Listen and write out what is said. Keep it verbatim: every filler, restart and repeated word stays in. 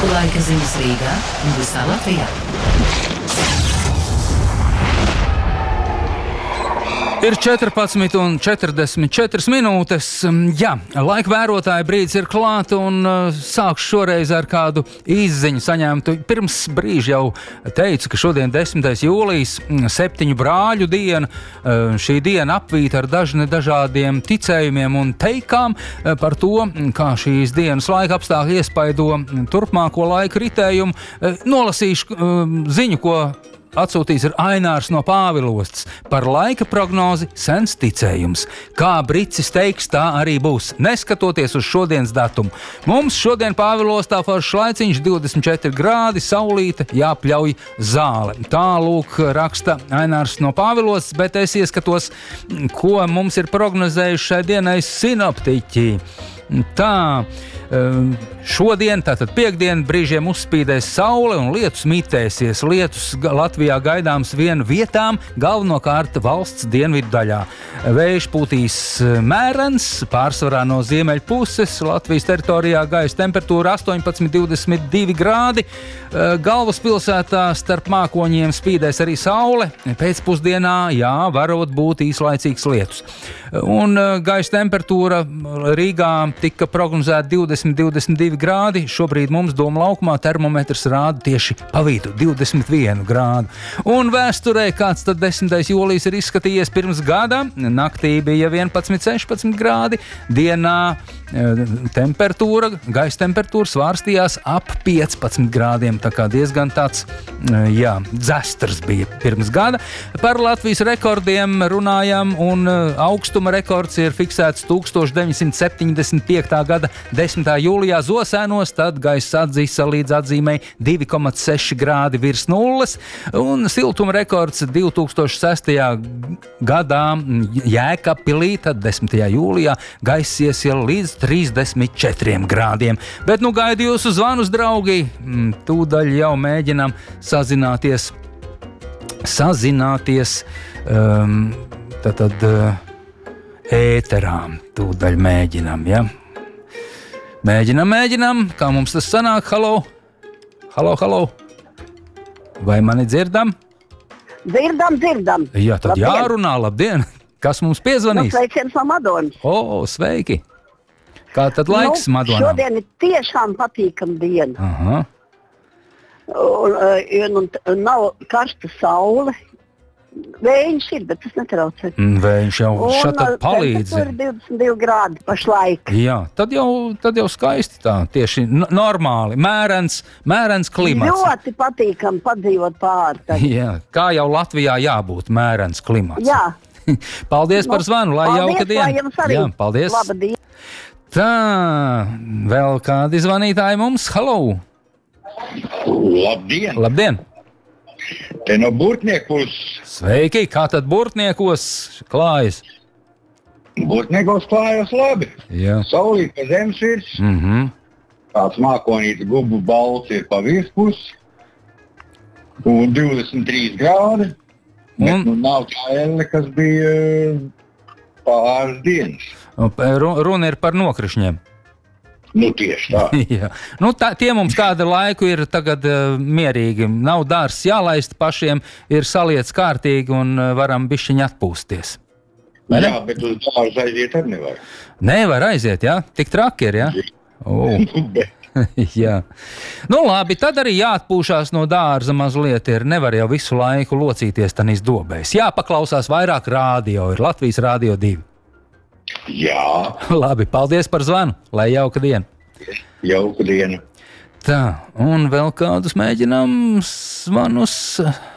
Laika ziņas Rīgā un visā Latvijā. Ir četrpadsmit un četrdesmit četras minūtes. Jā, laika vērotāja brīdis ir klāt un uh, sākšu šoreiz ar kādu izziņu saņemtu. Pirms brīža jau teicu, ka šodien desmitais jūlijas, septiņu brāļu diena. Uh, šī diena apvīta ar dažne dažādiem ticējumiem un teikām uh, par to, kā šīs dienas laika apstākļi iespaido turpmāko laika ritējumu. Uh, nolasīšu uh, ziņu, ko atsūtījis ir Ainārs no Pāvilostas par laika prognozi sens ticējums. Kā Bricis teiks, tā arī būs, neskatoties uz šodienas datumu. Mums šodien Pāvilostā foršs laiciņš, divdesmit četri grādi, saulīte, jāpļauj zāle. Tā lūk raksta Ainārs no Pāvilostas, bet es ieskatos, ko mums ir prognozējuši šai dienai sinoptiķi. Tā, šodien, tātad piekdien, brīžiem uzspīdēs saule un lietus mitēsies. Lietus Latvijā gaidāms vienu vietām, galvenokārt valsts dienvidu daļā. Vējš pūtīs mērens, pārsvarā no ziemeļu puses. Latvijas teritorijā gaisa temperatūra astoņpadsmit līdz divdesmit divi grādi. Galvaspilsētā starp mākoņiem spīdēs arī saule. Pēcpusdienā, jā, varot būt īslaicīgs lietus. Un gaisa temperatūra Rīgā tika prognozēta divdesmit līdz divdesmit divi grādi. Šobrīd mums Doma laukumā termometrs rāda tieši pa vidu - divdesmit vienu grādu. Un vēsturē, kāds tad desmitais jūlijas ir izskatījies pirms gada, naktī bija vienpadsmit līdz sešpadsmit grādi, dienā temperatūra, gaisa temperatūra svārstījās ap piecpadsmit grādiem, tā kā diezgan tāds, jā, dzestrs bija pirms gada. Par Latvijas rekordiem runājam, un augstuma rekords ir fiksēts tūkstoš deviņsimt septiņdesmit piektā gada desmitā jūlijā Zosēnos, tad gaisa atzisa līdz atzīmei divi komats seši grādi virs nulles, un siltuma rekords divi tūkstoši sestajā gadā Jēkabpilī, tad desmitajā jūlijā gaisa iesila līdz trīsdesmit četriem grādiem. Bet nu gaidu jūsu zvanus, draugi, tūdaļ jau mēģinām sazināties, sazināties, um, tātad uh, ēterām, tūdaļ mēģinām, ja? Mēģinām, mēģinām, kā mums tas sanāk, halo, halo, halo, vai mani dzirdam? Dzirdam, dzirdam. Jā, tad Labdien. Jārunā, labdien, kas mums piezvanīs? Nu, sveiciens no Madonas. O, sveiki! Kā tad laiks nu, Madonām? Šodien ir tiešām patīkama diena. Aha. Un, un, un, un nav karsta saule. Vējš ir, bet tas netraucē. Mm, Vējš jau šādi palīdz. Tur ir divdesmit divi grādi pašlaik. Jā, tad jau, tad jau skaisti tā, tieši n- normāli, mērens, mērens klimats. Ļoti patīkami padzīvot pāri. Tad. Jā, kā jau Latvijā jābūt mērens klimats. Jā. Paldies par zvanu, lai paldies, jauka diena. lai jums arī. Jā, paldies. Laba diena. Tā, vēl kādi zvanītāji mums? Halo! Labdien! Labdien! Te no Burtniekus. Sveiki! Kā tad Burtniekos klājas? Burtniekos klājās labi. Jā. Saulīt pa zemes virs. Mhm. Tāds mākonīts gubu balts ir pa virspus. Un divdesmit trīs grādi. Bet Un- nu nav tā elle, kas bija pāris dienas. Ru- Runa ir par nokrišņiem. Nu tieši tā. Jā. Nu, tā, tie mums kādu laiku ir tagad uh, mierīgi. Nav dārs jālaist pašiem, ir saliets kārtīgi un uh, varam bišķiņ atpūsties. Vai ne? Jā, bet uz dārzu aiziet arī nevar. Nevar aiziet, jā? Tik traki ir, jā? O, Bet jā. Nu labi, tad arī jāatpūšās no dārza mazliet ir. Nevar jau visu laiku locīties tanīs dobēs. Jāpaklausās vairāk rādio, ir Latvijas Rādio divi. jā, Labi, paldies par zvanu, lai jauka diena. jauka diena. Tā, un vēl kādus mēģinām zvanus.